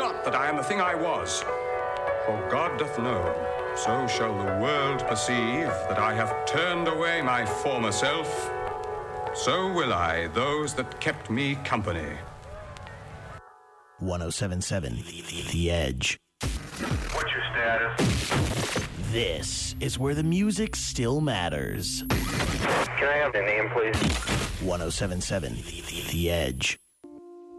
not that I am the thing I was. For God doth know, so shall the world perceive that I have turned away my former self. So will I those that kept me company. 107.7 The Edge. What's your status? This is where the music still matters. Can I have your name, please? 107.7 The Edge.